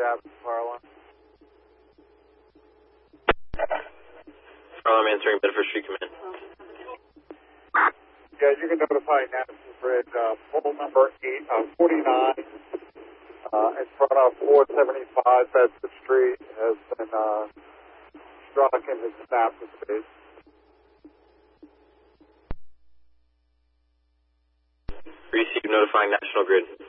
Ave, Fire Alarm. Fire Alarm answering Bedford Street Command. Yeah, you can notify National Grid, pole number 49 in front of 475 Bedford Street has been struck in the snap space. Receive notifying National Grid.